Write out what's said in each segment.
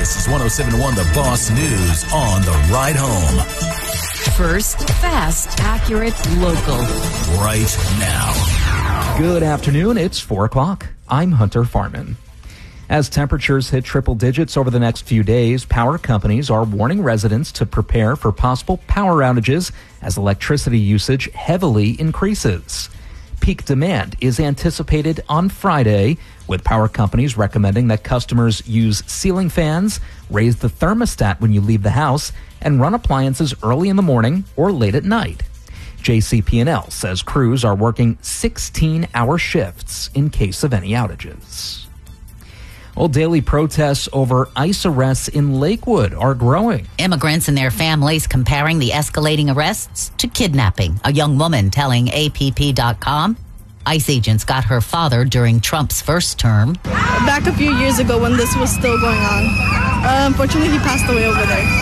This is 107.1 The Boss News on the ride home. First, fast, accurate, local. Right now. Good afternoon. It's 4 o'clock. I'm Hunter Farman. As temperatures hit triple digits over the next few days, power companies are warning residents to prepare for possible power outages as electricity usage heavily increases. Peak demand is anticipated on Friday, with power companies recommending that customers use ceiling fans, raise the thermostat when you leave the house, and run appliances early in the morning or late at night. JCP&L says crews are working 16-hour shifts in case of any outages. Well, daily protests over ICE arrests in Lakewood are growing. Immigrants and their families comparing the escalating arrests to kidnapping. A young woman telling APP.com ICE agents got her father during Trump's first term. Back a few years ago when this was still going on. Unfortunately, he passed away over there.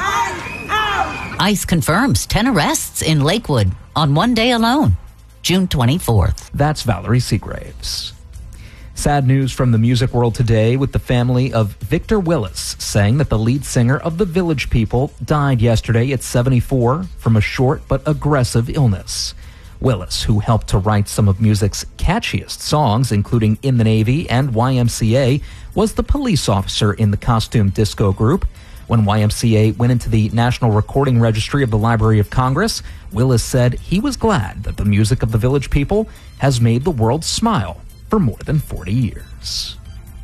ICE confirms 10 arrests in Lakewood on one day alone, June 24th. That's Valerie Seagraves. Sad news from the music world today, with the family of Victor Willis saying that the lead singer of the Village People died yesterday at 74 from a short but aggressive illness. Willis, who helped to write some of music's catchiest songs, including In the Navy and YMCA, was the police officer in the costume disco group. When YMCA went into the National Recording Registry of the Library of Congress, Willis said he was glad that the music of the Village People has made the world smile for more than 40 years.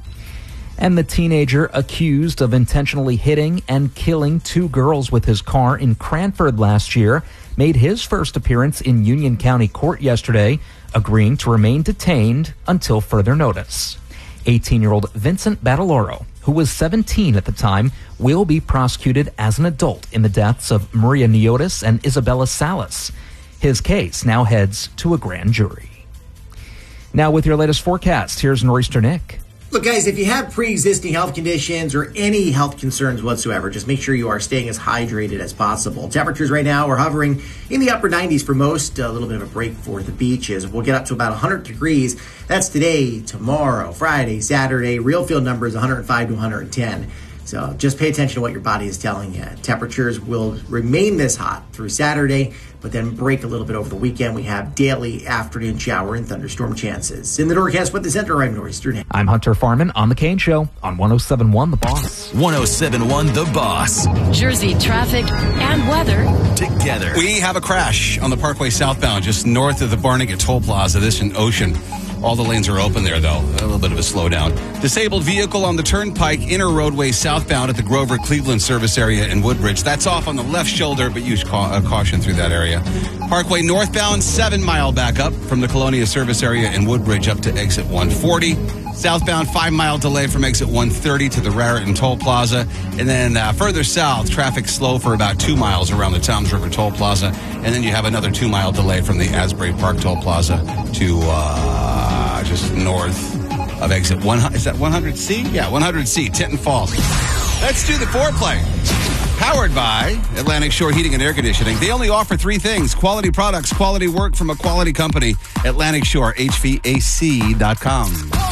And the teenager accused of intentionally hitting and killing 2 girls with his car in Cranford last year made his first appearance in Union County Court yesterday, agreeing to remain detained until further notice. 18-year-old Vincent Bataloro, who was 17 at the time, will be prosecuted as an adult in the deaths of Maria Niotis and Isabella Salas. His case now heads to a grand jury. Now with your latest forecast, here's Nor'easter Nick. Look, guys, if you have pre-existing health conditions or any health concerns whatsoever, just make sure you are staying as hydrated as possible. Temperatures right now are hovering in the upper 90s for most, a little bit of a break for the beaches. We'll get up to about 100 degrees. That's today, tomorrow, Friday, Saturday. Real field numbers 105 to 110. So just pay attention to what your body is telling you. Temperatures will remain this hot through Saturday, but then break a little bit over the weekend. We have daily afternoon shower and thunderstorm chances. In the Norcast with the Center, I'm Nor'easter Nick. I'm Hunter Farman on The Kane Show on 107.1 The Boss. 107.1 The Boss. Jersey traffic and weather Together. We have a crash on the Parkway southbound, just north of the Barnegat Toll Plaza. This in Ocean. All the lanes are open there, though. A little bit of a slowdown. Disabled vehicle on the Turnpike Inner Roadway southbound at the Grover-Cleveland service area in Woodbridge. That's off on the left shoulder, but use caution through that area. Parkway northbound, 7-mile backup from the Colonia service area in Woodbridge up to exit 140. Southbound, 5-mile delay from exit 130 to the Raritan Toll Plaza. And then further south, traffic slow for about 2 miles around the Toms River Toll Plaza. And then you have another 2-mile delay from the Asbury Park Toll Plaza to just north of exit 100. Is that 100C? Yeah, 100C, Tinton Falls. Let's do the foreplay. Powered by Atlantic Shore Heating and Air Conditioning. They only offer 3 things: quality products, quality work from a quality company. Atlantic Shore, HVAC.com. 1, 2, 3,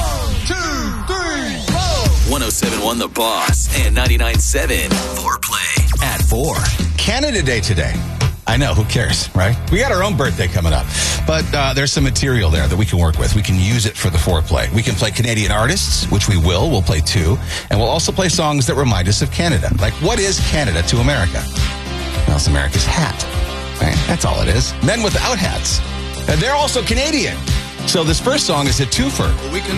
4. 107.1 The Boss and 99.7 Foreplay at 4. Canada Day today. I know, who cares, right? We got our own birthday coming up. But there's some material there that we can work with. We can use it for the foreplay. We can play Canadian artists, which we will. We'll play 2. And we'll also play songs that remind us of Canada. Like, what is Canada to America? Well, it's America's hat. Right? That's all it is. Men without hats. And they're also Canadian. So this first song is a twofer. We can